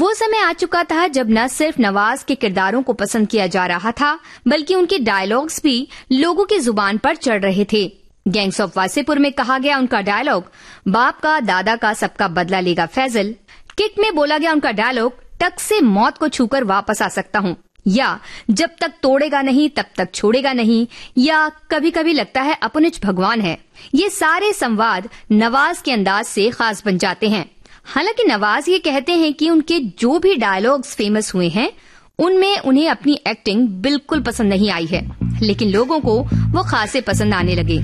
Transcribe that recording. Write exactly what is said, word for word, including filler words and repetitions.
वो समय आ चुका था जब न सिर्फ नवाज के किरदारों को पसंद किया जा रहा था, बल्कि उनके डायलॉग्स भी लोगों की जुबान पर चढ़ रहे थे। गैंग्स ऑफ वासेपुर में कहा गया उनका डायलॉग, बाप का दादा का सबका बदला लेगा फैजल। किक में बोला गया उनका डायलॉग, टक से मौत को छूकर वापस आ सकता हूँ, या जब तक तोड़ेगा नहीं तब तक छोड़ेगा नहीं, या कभी कभी लगता है अपनिच भगवान है। ये सारे संवाद नवाज के अंदाज से खास बन जाते हैं। हालांकि नवाज ये कहते हैं कि उनके जो भी डायलॉग्स फेमस हुए हैं उनमें उन्हें अपनी एक्टिंग बिल्कुल पसंद नहीं आई है, लेकिन लोगों को वो खासे पसंद आने लगे।